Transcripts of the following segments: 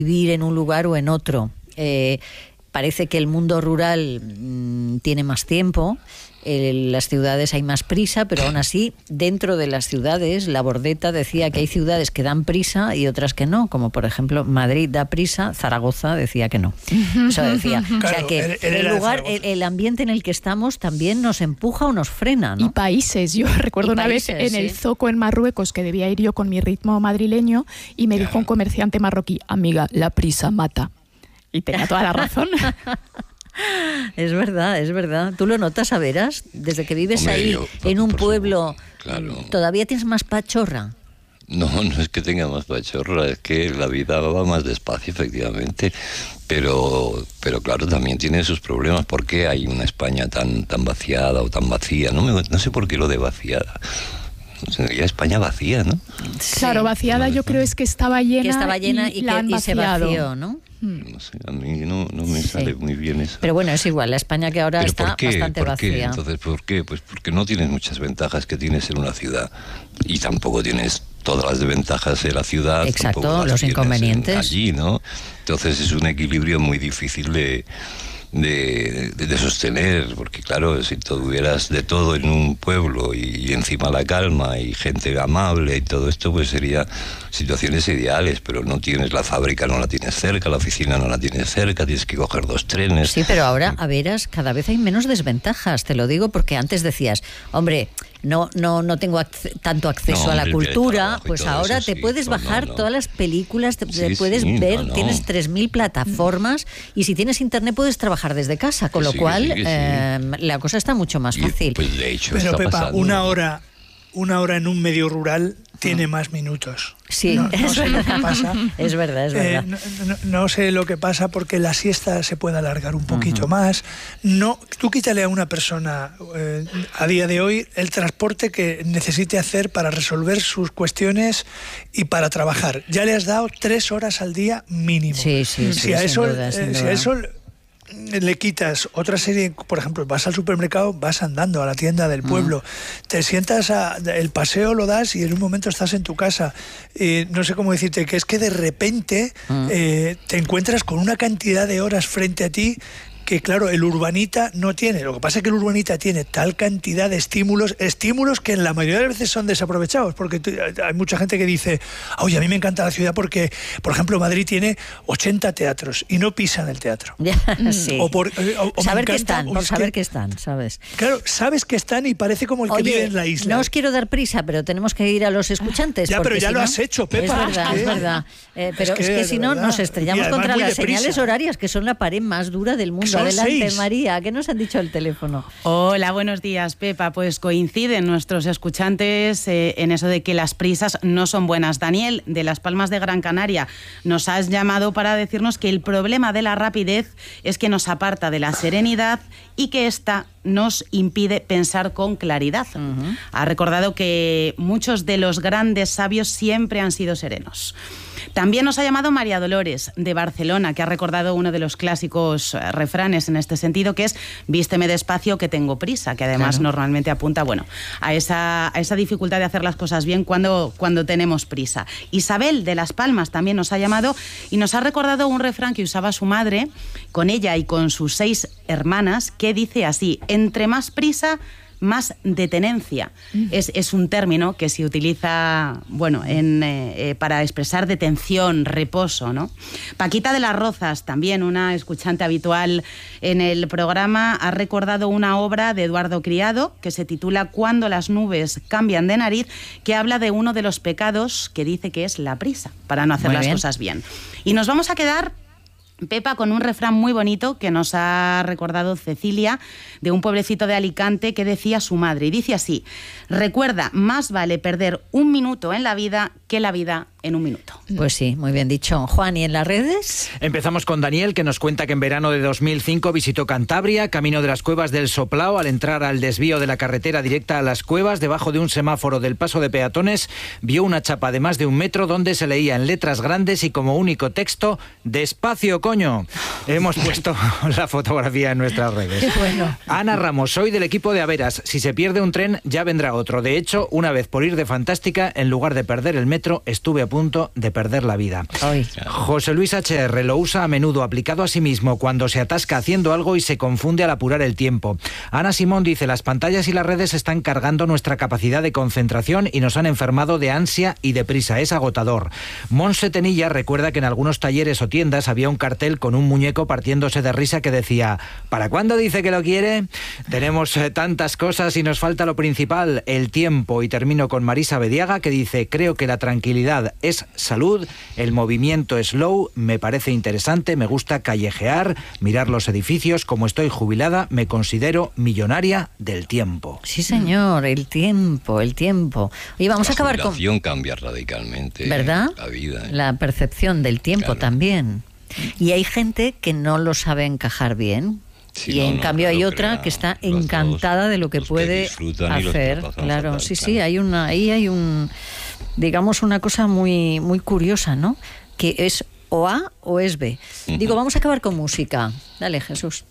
vivir en un lugar o en otro. Parece que el mundo rural tiene más tiempo, en las ciudades hay más prisa, pero aún así, dentro de las ciudades, la Bordeta decía que hay ciudades que dan prisa y otras que no, como por ejemplo Madrid da prisa, Zaragoza decía que no. Eso decía. Claro, o sea que el lugar, el ambiente en el que estamos también nos empuja o nos frena, ¿no? Y países. Yo recuerdo una vez en el Zoco en Marruecos que debía ir yo con mi ritmo madrileño y me dijo un comerciante marroquí: amiga, la prisa mata. Y tenía toda la razón. Es verdad. ¿Tú lo notas, Averas? Desde que vives ahí, en un pueblo, claro. ¿Todavía tienes más pachorra? No es que tenga más pachorra, es que la vida va más despacio, efectivamente. Pero claro, también tiene sus problemas. ¿Por qué hay una España tan vaciada o tan vacía? No sé por qué lo de vaciada. Sería España vacía, ¿no? Claro, vaciada yo creo es que estaba llena y se vació, ¿no? No sé, a mí no me sale muy bien eso. Pero bueno, es igual, la España que ahora está bastante vacía. Entonces, ¿por qué? Pues porque no tienes muchas ventajas que tienes en una ciudad y tampoco tienes todas las desventajas de la ciudad. Exacto, los inconvenientes. Allí, ¿no? Entonces es un equilibrio muy difícil de sostener, porque claro, si tuvieras de todo en un pueblo y encima la calma y gente amable y todo esto, pues sería situaciones ideales, pero no tienes la fábrica, no la tienes cerca, la oficina no la tienes cerca, tienes que coger 2 trenes. Sí, pero ahora, a veras, cada vez hay menos desventajas, te lo digo, porque antes decías, hombre, no tengo tanto acceso a la cultura, pues ahora te puedes bajar todas las películas, te puedes ver, tienes 3.000 plataformas y si tienes internet puedes trabajar desde casa, con lo cual la cosa está mucho más fácil. Pues de hecho, pero Pepa, una hora en un medio rural tiene más minutos. Sí, no sé lo que pasa. Es verdad. No sé lo que pasa porque la siesta se puede alargar un poquito más. No, tú quítale a una persona a día de hoy el transporte que necesite hacer para resolver sus cuestiones y para trabajar. Ya le has dado 3 horas al día mínimo. Sí, si a eso le quitas otra serie, por ejemplo, vas al supermercado, vas andando a la tienda del pueblo, te sientas, el paseo lo das y en un momento estás en tu casa. No sé cómo decirte, que es que de repente te encuentras con una cantidad de horas frente a ti que claro, el urbanita no tiene. Lo que pasa es que el urbanita tiene tal cantidad de estímulos que en la mayoría de las veces son desaprovechados, porque hay mucha gente que dice, oye, a mí me encanta la ciudad porque, por ejemplo, Madrid tiene 80 teatros y no pisan el teatro. Sí. Saber que están, ¿sabes? Claro, sabes que están y parece como el que vive en la isla. No os quiero dar prisa, pero tenemos que ir a los escuchantes. Ya, pero ya lo has hecho, Pepa. Es verdad. Pero es que si no, nos estrellamos contra las señales horarias, que son la pared más dura del mundo. Adelante, 6. María, ¿qué nos han dicho al teléfono? Hola, buenos días, Pepa. Pues coinciden nuestros escuchantes en eso de que las prisas no son buenas. Daniel, de Las Palmas de Gran Canaria, nos has llamado para decirnos que el problema de la rapidez es que nos aparta de la serenidad y que esta nos impide pensar con claridad. Ha recordado que muchos de los grandes sabios siempre han sido serenos. También nos ha llamado María Dolores, de Barcelona, que ha recordado uno de los clásicos refranes en este sentido, que es vísteme despacio que tengo prisa, que además normalmente apunta a esa dificultad de hacer las cosas bien cuando tenemos prisa. Isabel, de Las Palmas, también nos ha llamado y nos ha recordado un refrán que usaba su madre con ella y con sus 6 hermanas, que dice así: entre más prisa, más detenencia. Es un término que se utiliza para expresar detención, reposo, ¿no? Paquita de las Rozas, también una escuchante habitual en el programa, ha recordado una obra de Eduardo Criado que se titula Cuando las nubes cambian de nariz, que habla de uno de los pecados que dice que es la prisa para no hacer las cosas bien. Y nos vamos a quedar, Pepa, con un refrán muy bonito que nos ha recordado Cecilia, de un pueblecito de Alicante, que decía su madre, y dice así: recuerda, más vale perder 1 minuto en la vida que la vida en 1 minuto. Pues sí, muy bien dicho. Juan, ¿y en las redes? Empezamos con Daniel, que nos cuenta que en verano de 2005 visitó Cantabria, camino de las Cuevas del Soplao. Al entrar al desvío de la carretera directa a las cuevas, debajo de un semáforo del paso de peatones, vio una chapa de más de 1 metro donde se leía en letras grandes y como único texto: despacio, coño. Hemos puesto la fotografía en nuestras redes. Qué bueno. Ana Ramos, soy del equipo de Averas. Si se pierde un tren, ya vendrá otro. De hecho, una vez por ir de fantástica, en lugar de perder el metro, estuve a punto de perder la vida. Ay. José Luis HR lo usa a menudo aplicado a sí mismo cuando se atasca haciendo algo y se confunde al apurar el tiempo. Ana Simón dice: las pantallas y las redes están cargando nuestra capacidad de concentración y nos han enfermado de ansia y de prisa. Es agotador. Monse Tenilla recuerda que en algunos talleres o tiendas había un cartel con un muñeco partiéndose de risa que decía: ¿para cuándo dice que lo quiere? Tenemos tantas cosas y nos falta lo principal, el tiempo. Y termino con Marisa Bediaga, que dice: creo que la tranquilidad es salud, el movimiento es slow, me parece interesante, me gusta callejear, mirar los edificios. Como estoy jubilada, me considero millonaria del tiempo. Sí, señor, el tiempo. Oye, vamos a acabar con... La jubilación cambia radicalmente, ¿verdad? La vida. La percepción del tiempo, claro, también. Y hay gente que no lo sabe encajar bien. Sí, y en cambio hay otra que está encantada de lo que puede hacer. Claro, sí, hay digamos, una cosa muy, muy curiosa, ¿no? Que es o A o es B. Digo, vamos a acabar con música. Dale, Jesús.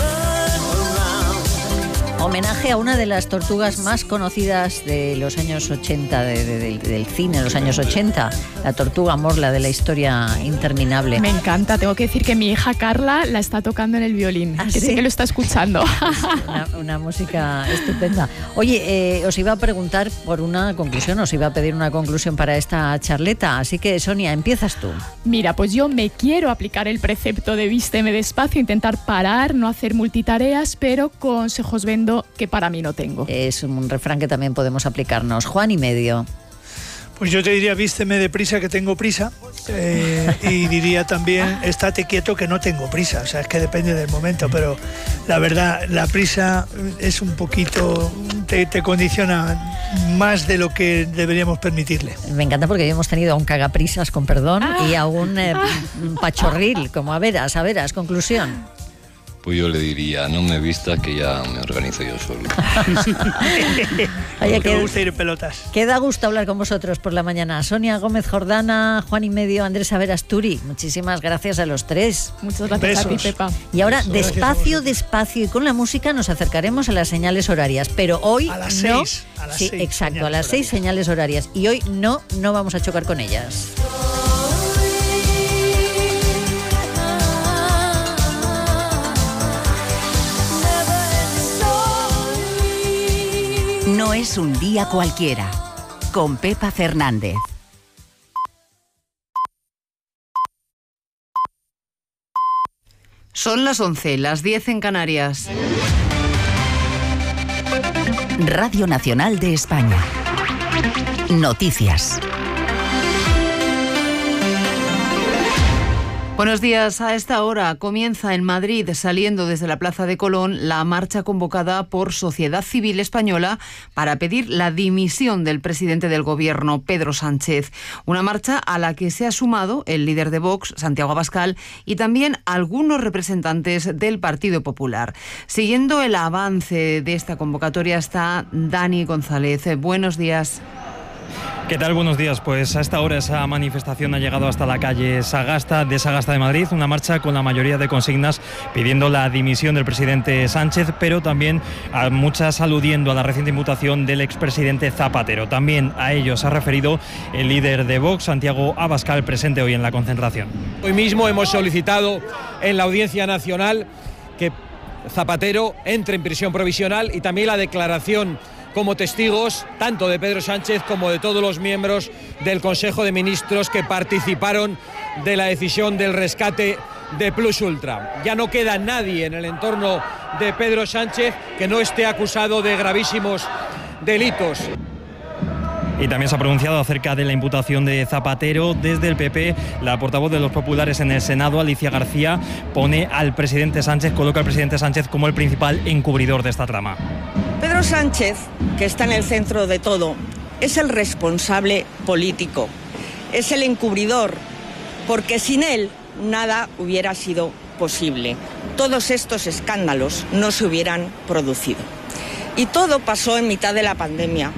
Homenaje a una de las tortugas más conocidas de los años 80, del cine de los años 80, la tortuga Morla, de la historia interminable. Me encanta, tengo que decir que mi hija Carla la está tocando en el violín, que sí que lo está escuchando. Una música estupenda. Oye, os iba a preguntar por una conclusión, os iba a pedir una conclusión para esta charleta, así que Sonia, empiezas tú. Mira, pues yo me quiero aplicar el precepto de vísteme despacio, intentar parar, no hacer multitareas, pero consejos vendo que para mí no tengo. Es un refrán que también podemos aplicarnos. Juan y medio. Pues yo te diría: vísteme deprisa que tengo prisa, y diría también: estate quieto que no tengo prisa. O sea, es que depende del momento, pero la verdad, la prisa es un poquito, te condiciona más de lo que deberíamos permitirle. Me encanta porque hemos tenido a un cagaprisas, con perdón, y a un pachorril, como a veras, conclusión. Pues yo le diría: no me vistas, que ya me organizo yo solo. Oye, que me gusta ir en pelotas. Que da gusto hablar con vosotros por la mañana. Sonia Gómez Jordana, Juan y medio, Andrés Averasturi. Muchísimas gracias a los tres. Muchas gracias. Besos a ti, Pepa. Y ahora, despacio, y con la música nos acercaremos a las señales horarias. Pero hoy a las no. 6. A las sí, 6 exacto, a las 6 señales horarias. Y hoy no vamos a chocar con ellas. No es un día cualquiera, con Pepa Fernández. Son las 11, las 10 en Canarias. Radio Nacional de España. Noticias. Buenos días. A esta hora comienza en Madrid, saliendo desde la Plaza de Colón, la marcha convocada por Sociedad Civil Española para pedir la dimisión del presidente del Gobierno, Pedro Sánchez. Una marcha a la que se ha sumado el líder de Vox, Santiago Abascal, y también algunos representantes del Partido Popular. Siguiendo el avance de esta convocatoria está Dani González. Buenos días. ¿Qué tal? Buenos días. Pues a esta hora esa manifestación ha llegado hasta la calle Sagasta de Madrid, una marcha con la mayoría de consignas pidiendo la dimisión del presidente Sánchez, pero también a muchas aludiendo a la reciente imputación del expresidente Zapatero. También a ello se ha referido el líder de Vox, Santiago Abascal, presente hoy en la concentración. Hoy mismo hemos solicitado en la Audiencia Nacional que Zapatero entre en prisión provisional y también la declaración como testigos tanto de Pedro Sánchez como de todos los miembros del Consejo de Ministros que participaron de la decisión del rescate de Plus Ultra. Ya no queda nadie en el entorno de Pedro Sánchez que no esté acusado de gravísimos delitos. Y también se ha pronunciado acerca de la imputación de Zapatero. Desde el PP, la portavoz de los populares en el Senado, Alicia García, coloca al presidente Sánchez como el principal encubridor de esta trama. Pedro Sánchez, que está en el centro de todo, es el responsable político, es el encubridor, porque sin él nada hubiera sido posible. Todos estos escándalos no se hubieran producido. Y todo pasó en mitad de la pandemia.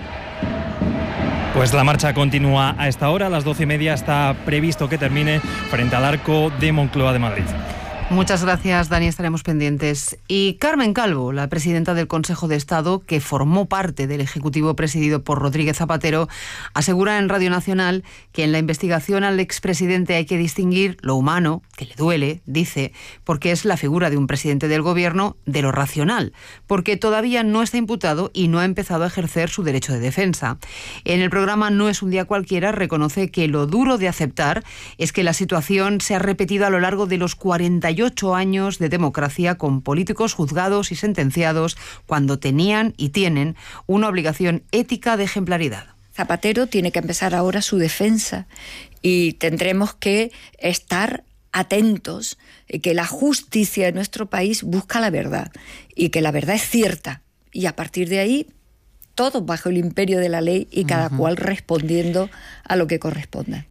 Pues la marcha continúa a esta hora, a las 12:30 está previsto que termine frente al Arco de Moncloa de Madrid. Muchas gracias, Dani, estaremos pendientes. Y Carmen Calvo, la presidenta del Consejo de Estado, que formó parte del Ejecutivo presidido por Rodríguez Zapatero, asegura en Radio Nacional que en la investigación al expresidente hay que distinguir lo humano, que le duele, dice, porque es la figura de un presidente del Gobierno, de lo racional, porque todavía no está imputado y no ha empezado a ejercer su derecho de defensa. En el programa No es un día cualquiera reconoce que lo duro de aceptar es que la situación se ha repetido a lo largo de los 48 años de democracia, con políticos juzgados y sentenciados cuando tenían y tienen una obligación ética de ejemplaridad. Zapatero tiene que empezar ahora su defensa y tendremos que estar atentos que la justicia de nuestro país busca la verdad y que la verdad es cierta, y a partir de ahí todos bajo el imperio de la ley y cada cual respondiendo a lo que corresponda.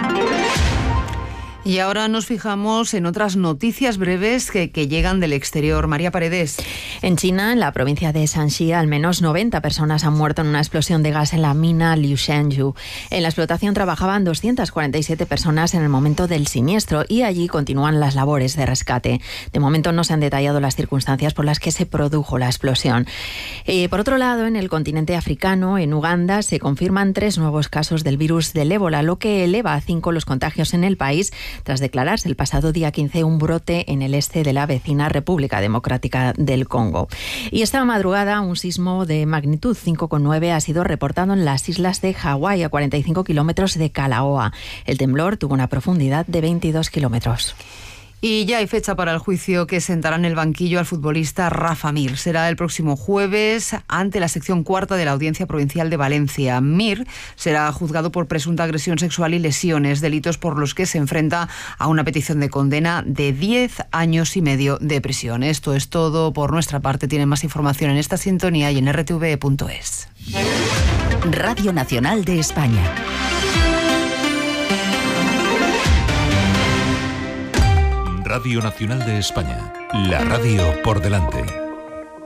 Y ahora nos fijamos en otras noticias breves que llegan del exterior. María Paredes. En China, en la provincia de Shanxi, al menos 90 personas han muerto en una explosión de gas en la mina Liushenyu. En la explotación trabajaban 247 personas en el momento del siniestro y allí continúan las labores de rescate. De momento no se han detallado las circunstancias por las que se produjo la explosión. Por otro lado, en el continente africano, en Uganda, se confirman 3 nuevos casos del virus del ébola, lo que eleva a 5 los contagios en el país, tras declararse el pasado día 15 un brote en el este de la vecina República Democrática del Congo. Y esta madrugada un sismo de magnitud 5,9 ha sido reportado en las islas de Hawái, a 45 kilómetros de Kalaoa. El temblor tuvo una profundidad de 22 kilómetros. Y ya hay fecha para el juicio que sentará en el banquillo al futbolista Rafa Mir. Será el próximo jueves ante la sección cuarta de la Audiencia Provincial de Valencia. Mir será juzgado por presunta agresión sexual y lesiones, delitos por los que se enfrenta a una petición de condena de 10 años y medio de prisión. Esto es todo por nuestra parte. Tienen más información en esta sintonía y en rtv.es. Radio Nacional de España. Radio Nacional de España, la radio por delante.